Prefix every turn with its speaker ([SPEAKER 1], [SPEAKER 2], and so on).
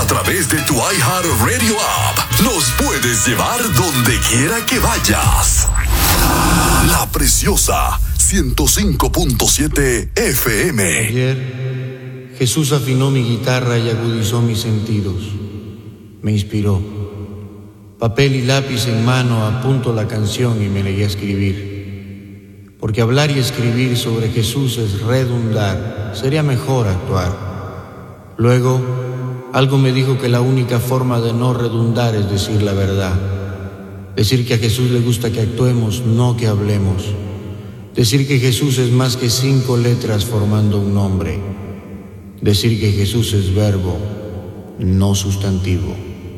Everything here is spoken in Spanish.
[SPEAKER 1] través de tu iHeartRadio app. Nos puedes llevar donde quiera que vayas. La Preciosa 105.7 FM.
[SPEAKER 2] Ayer, Jesús afinó mi guitarra y agudizó mis sentidos. Me inspiró. Papel y lápiz en mano, apunto la canción y me negué a escribir. Porque hablar y escribir sobre Jesús es redundar, sería mejor actuar. Luego, algo me dijo que la única forma de no redundar es decir la verdad. Decir que a Jesús le gusta que actuemos, no que hablemos. Decir que Jesús es más que 5 letras formando un nombre. Decir que Jesús es verbo, no sustantivo.